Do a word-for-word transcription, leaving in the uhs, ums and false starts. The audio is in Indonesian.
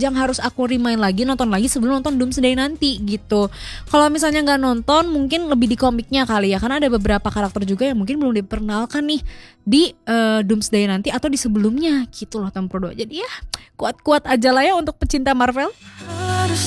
yang harus aku remind lagi, nonton lagi sebelum nonton Doomsday nanti gitu. Kalau misalnya nggak nonton mungkin lebih di komiknya kali ya, karena ada beberapa karakter juga yang mungkin belum diperkenalkan nih di uh, Doomsday nanti atau di sebelumnya gitu loh Tempro dua. Jadi ya kuat-kuat aja lah ya untuk pecinta Marvel.